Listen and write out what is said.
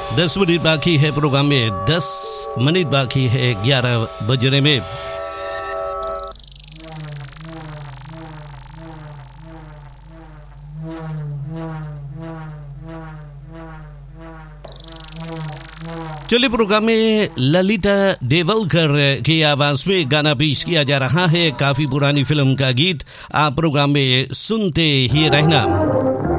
10 minute बाकी है programme में, 10 मिनट बाकी है 11 बजने में। चलिए प्रोग्राम में ललिता देवलकर की आवाज में गाना पेश किया जा रहा है, काफी पुरानी फिल्म का गीत। आप प्रोग्राम में सुनते ही रहना।